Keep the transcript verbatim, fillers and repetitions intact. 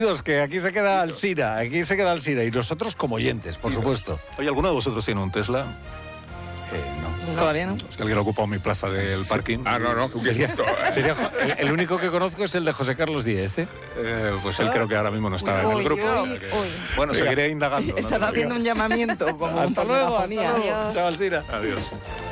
Que aquí se queda Alsina, aquí se queda Alsina y nosotros como oyentes, por supuesto. Oye, ¿alguno de vosotros tiene un Tesla? Eh, no. Todavía no. Es que alguien ha ocupado mi plaza del parking. Ah, no, no, qué Sería, susto. sería- el, el único que conozco es el de José Carlos Díez, ¿eh? Eh, pues él creo que ahora mismo no está en el Uy, grupo. uy, o sea que- uy. Bueno, Venga. seguiré indagando. ¿no? Estás haciendo un llamamiento como Hasta por luego, hasta megafonía. luego. Adiós. Chao, Alsina. Adiós.